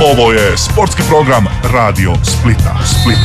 Ovo je sportski program Radio Splita.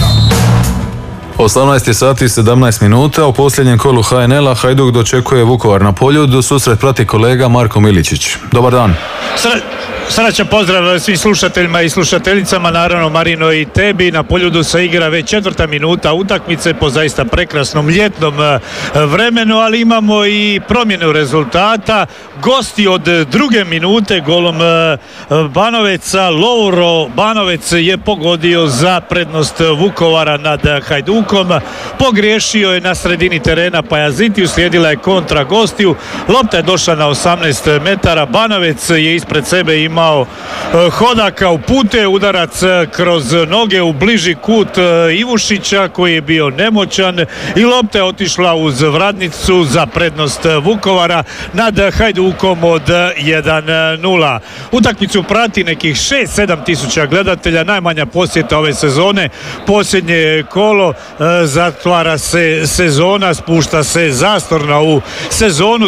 18 sati 17 minuta. U posljednjem kolu HNL-a Hajduk dočekuje Vukovar na Poljudu. Susret prati kolega Marko Miličić. Dobar dan. Srećan pozdrav svim slušateljima i slušateljicama, naravno Marino i tebi. Na Poljudu se igra već 4. minuta utakmice po zaista prekrasnom ljetnom vremenu, ali imamo i promjenu rezultata. Gosti od 2. minute golom Banoveca, Lovro Banovec je pogodio za prednost Vukovara nad Hajdukom. Pogriješio je na sredini terena Pajaziti, uslijedila je kontra gostiju. Lopta je došla na 18 metara. Banovec je ispred sebe imao Hodaka, upute udarac kroz noge u bliži kut Ivušića koji je bio nemoćan i lopta je otišla uz vratnicu za prednost Vukovara nad Hajdukom od 1-0. Utakmicu prati nekih 6-7 tisuća gledatelja, najmanja posjeta ove sezone. Posljednje kolo, zatvara se sezona, spušta se zastorna u sezonu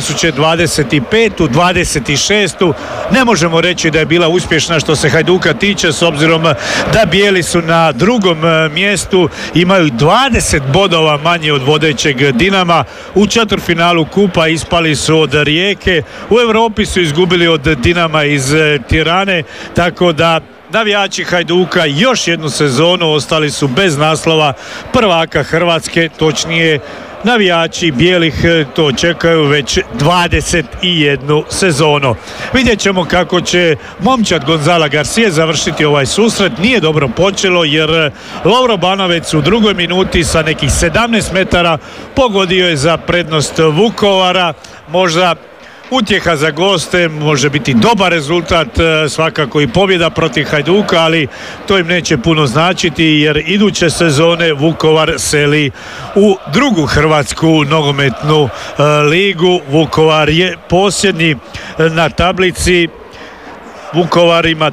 2025-26. Ne možemo reći da je bila uspješna što se Hajduka tiče, s obzirom da bijeli su na 2. mjestu, imaju 20 bodova manje od vodećeg Dinama. U četvrtfinalu kupa ispali su od Rijeke, u Europi su izgubili od Dinama iz Tirane, tako da navijači Hajduka još jednu sezonu ostali su bez naslova prvaka Hrvatske, točnije navijači bijelih to čekaju već 21 sezonu. Vidjet ćemo kako će momčad Gonzala Garcia završiti ovaj susret. Nije dobro počelo jer Lovro Banovec u 2. minuti sa nekih 17 metara pogodio je za prednost Vukovara. Možda utjeha za goste, može biti dobar rezultat, svakako i pobjeda protiv Hajduka, ali to im neće puno značiti jer iduće sezone Vukovar seli u 2. hrvatsku nogometnu ligu. Vukovar je posljednji na tablici. Vukovar ima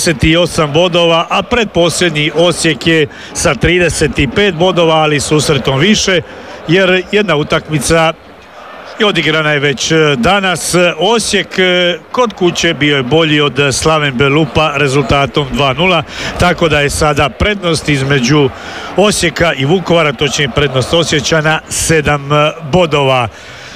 28 bodova, a predposljednji Osijek je sa 35 bodova, ali susretom više jer jedna utakmica i odigrana je već danas. Osijek kod kuće bio je bolji od Slaven Belupa rezultatom 2-0, tako da je sada prednost između Osijeka i Vukovara, točnije prednost Osječana 7 bodova.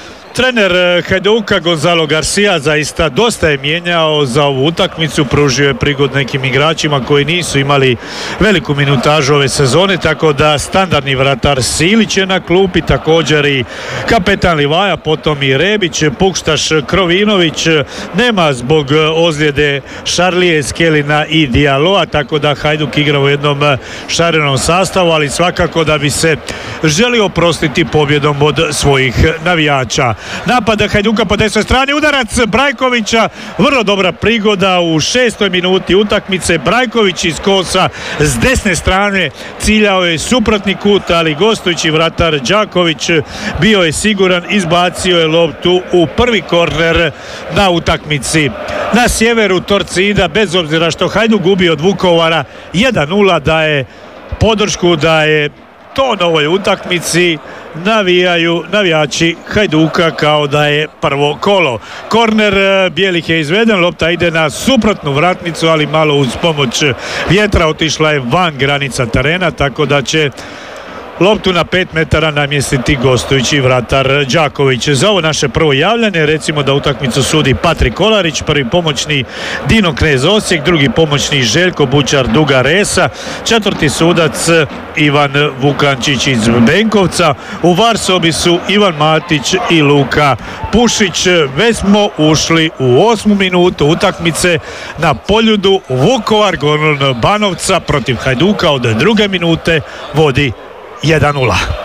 Trener Hajduka Gonzalo Garcia zaista dosta je mijenjao za ovu utakmicu, pružio je prigod nekim igračima koji nisu imali veliku minutažu ove sezone, tako da standardni vratar Silić je na klupi, također i kapetan Livaja, potom i Rebić, Pukštaš, Krovinović nema zbog ozljede Šarlije, Skelina i Dijaloa, tako da Hajduk igra u jednom šarenom sastavu, ali svakako da bi se želio oprostiti pobjedom od svojih navijača. Napad Hajduka po desnoj strani, udarac Brajkovića, vrlo dobra prigoda u 6. minuti utakmice. Brajković iz kosa s desne strane ciljao je suprotni kut, ali gostujući vratar Đaković bio je siguran, izbacio je loptu u prvi korner na utakmici. Na sjeveru Torcida, bez obzira što Hajduk gubi od Vukovara 1-0, daje podršku, da je to na ovoj utakmici navijaju navijači Hajduka kao da je prvo kolo. Korner bijelih je izveden, lopta ide na suprotnu vratnicu, ali malo uz pomoć vjetra otišla je van granica terena, tako da će loptu na 5 metara namjestiti gostujući vratar Đaković. Za ovo naše prvo javljanje recimo da utakmicu sudi Patrik Kolarić, prvi pomoćni Dino Knez Osijek, drugi pomoćni Željko Bučar Duga Resa, četvrti sudac Ivan Vukančić iz Benkovca. U VAR sobi su Ivan Matić i Luka Pušić. Već smo ušli u 8. minutu utakmice na Poljudu. Vukovar gol Banovca protiv Hajduka od 2. minute vodi 1-0.